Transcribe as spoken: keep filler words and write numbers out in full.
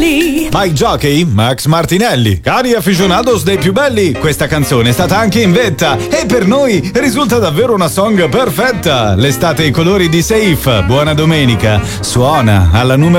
Jockey. By Jockey, Max Martinelli. Cari aficionados dei più belli, questa canzone è stata anche in vetta e per noi risulta davvero una song perfetta. L'estate e i colori di Safe. Buona domenica. Suona alla numero